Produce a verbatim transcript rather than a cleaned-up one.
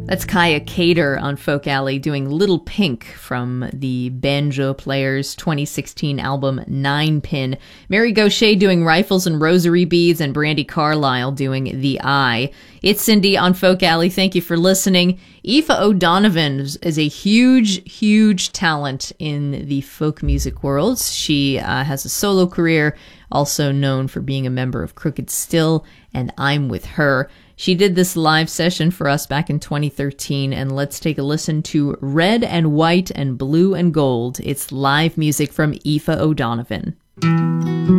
That's Kaya Cater on Folk Alley doing Little Pink from the Banjo Players twenty sixteen album Nine Pin. Mary Gaucher doing Rifles and Rosary Beads, and Brandi Carlile doing The Eye. It's Cindy on Folk Alley. Thank you for listening. Aoife O'Donovan is a huge, huge talent in the folk music world. She uh, has a solo career, also known for being a member of Crooked Still and I'm With Her. She did this live session for us back in twenty thirteen, and let's take a listen to Red and White and Blue and Gold. It's live music from Aoife O'Donovan.